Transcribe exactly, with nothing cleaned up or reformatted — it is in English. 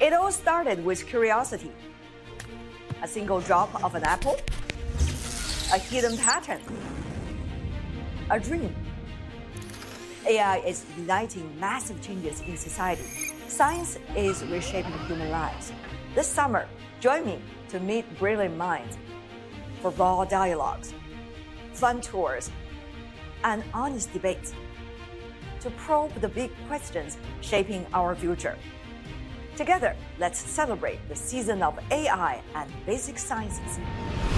It all started with curiosity. A single drop of an apple, a hidden pattern, a dream. A I is igniting massive changes in society. Science is reshaping human lives. This summer, join me to meet brilliant minds for raw dialogues, fun tours, and honest debates to probe the big questions shaping our future. Together, let's celebrate the season of A I and basic sciences.